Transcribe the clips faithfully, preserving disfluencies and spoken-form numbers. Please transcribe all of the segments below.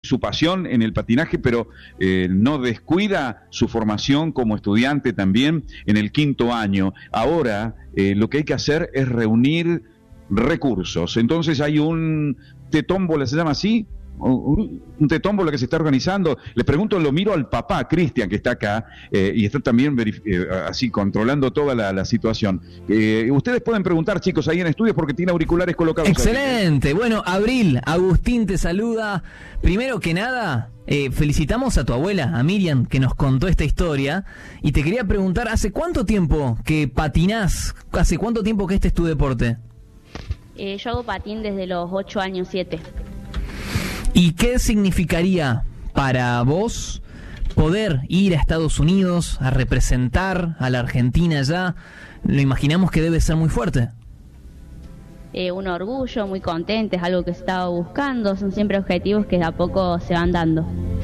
su pasión en el patinaje, pero eh, no descuida su formación como estudiante también en el quinto año. Ahora eh, lo que hay que hacer es reunir recursos. Entonces hay un tetómbola, ¿se llama así? Un tetómbola que se está organizando. Les pregunto, lo miro al papá, Cristian, que está acá, eh, y está también verif- eh, así controlando toda la, la situación. Eh, ustedes pueden preguntar, chicos, ahí en estudios, porque tiene auriculares colocados. Excelente. Aquí. Bueno, Abril, Agustín te saluda. Primero que nada, eh, felicitamos a tu abuela, a Miriam, que nos contó esta historia. Y te quería preguntar, ¿hace cuánto tiempo que patinás? ¿Hace cuánto tiempo que este es tu deporte? Eh, yo hago patín desde los ocho años, siete. ¿Y qué significaría para vos poder ir a Estados Unidos a representar a la Argentina allá? Lo imaginamos que debe ser muy fuerte. Eh, un orgullo, muy contenta, es algo que estaba buscando, son siempre objetivos que de a poco se van dando.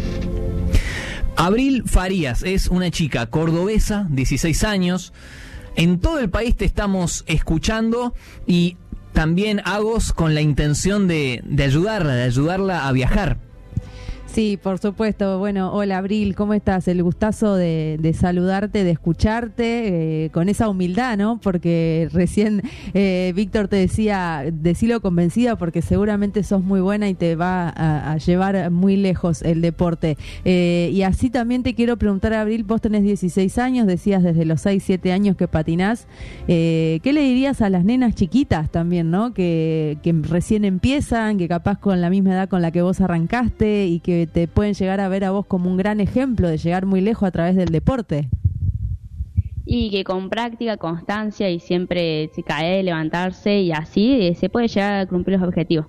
Abril Farías es una chica cordobesa, dieciséis años. En todo el país te estamos escuchando y también Agos con la intención de, de ayudarla, de ayudarla a viajar. Sí, por supuesto. Bueno, hola Abril, ¿cómo estás? El gustazo de, de saludarte, de escucharte, eh, con esa humildad, ¿no? Porque recién eh, Víctor te decía, decilo convencida, porque seguramente sos muy buena y te va a, a llevar muy lejos el deporte. Eh, y así también te quiero preguntar, Abril, vos tenés dieciséis años, decías desde los seis, siete años que patinás. Eh, ¿Qué le dirías a las nenas chiquitas también, ¿no? Que, que recién empiezan, que capaz con la misma edad con la que vos arrancaste y que te pueden llegar a ver a vos como un gran ejemplo de llegar muy lejos a través del deporte? Y que con práctica, constancia y siempre se cae, levantarse y así eh, se puede llegar a cumplir los objetivos.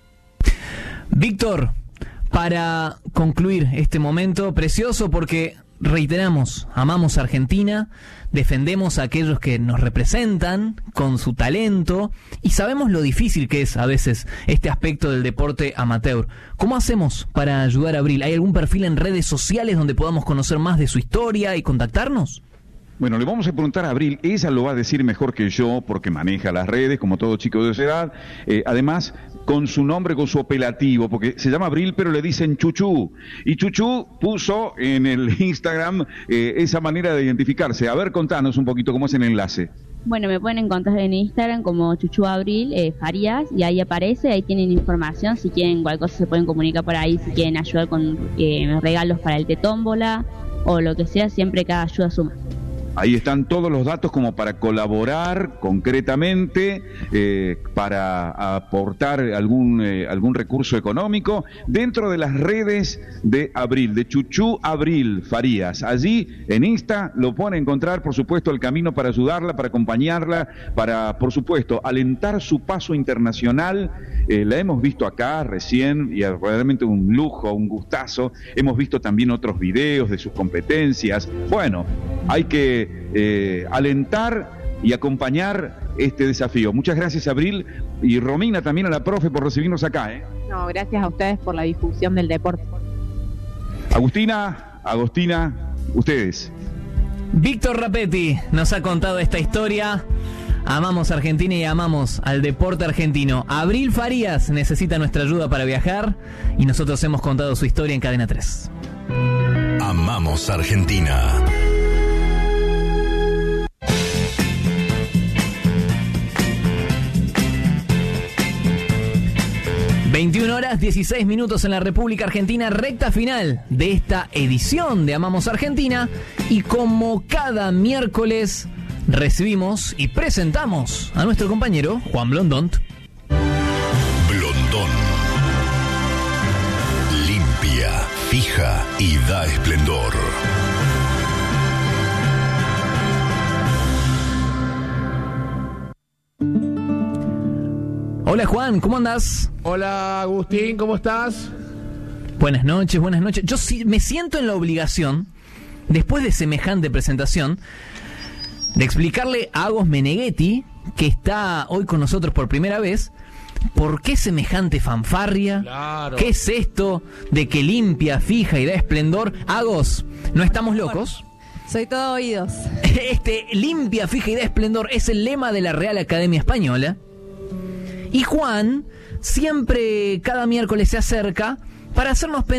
Víctor, para concluir este momento precioso, porque reiteramos, amamos a Argentina, defendemos a aquellos que nos representan con su talento y sabemos lo difícil que es a veces este aspecto del deporte amateur. ¿Cómo hacemos para ayudar a Abril? ¿Hay algún perfil en redes sociales donde podamos conocer más de su historia y contactarnos? Bueno, le vamos a preguntar a Abril, ella lo va a decir mejor que yo porque maneja las redes, como todo chico de esa edad. Eh, además, con su nombre, con su apelativo, porque se llama Abril, pero le dicen Chuchú. Y Chuchú puso en el Instagram eh, esa manera de identificarse. A ver, contanos un poquito cómo es el enlace. Bueno, me pueden encontrar en Instagram como Chuchu Abril eh, Farías y ahí aparece, ahí tienen información, si quieren cualquier cosa se pueden comunicar por ahí, si quieren ayudar con eh, regalos para el tetómbola o lo que sea, siempre cada ayuda suma. Ahí están todos los datos como para colaborar concretamente, eh, para aportar algún, eh, algún recurso económico dentro de las redes de Abril, de Chuchú Abril Farías. Allí en Insta lo pueden encontrar, por supuesto, el camino para ayudarla, para acompañarla, para, por supuesto, alentar su paso internacional. Eh, la hemos visto acá recién y es realmente un lujo, un gustazo. Hemos visto también otros videos de sus competencias. Bueno, hay que eh, alentar y acompañar este desafío. Muchas gracias, Abril, y Romina también a la profe por recibirnos acá. ¿eh? No, gracias a ustedes por la difusión del deporte. Agustina, Agostina, ustedes. Víctor Rapetti nos ha contado esta historia. Amamos a Argentina y amamos al deporte argentino. Abril Farías necesita nuestra ayuda para viajar y nosotros hemos contado su historia en Cadena tres. Amamos Argentina. veintiuna horas dieciséis minutos en la República Argentina, recta final de esta edición de Amamos Argentina. Y como cada miércoles recibimos y presentamos a nuestro compañero Juan Blondón. Blondón. Limpia, fija y da esplendor. Hola Juan, ¿cómo andás? Hola Agustín, ¿cómo estás? Buenas noches, buenas noches. Yo sí me siento en la obligación, después de semejante presentación, de explicarle a Agos Meneghetti, que está hoy con nosotros por primera vez, por qué semejante fanfarria, Claro. qué es esto de que limpia, fija y da esplendor. Agos, ¿no estamos locos? Soy todo oídos. Este limpia, fija y da esplendor es el lema de la Real Academia Española. Y Juan siempre, cada miércoles se acerca para hacernos pensar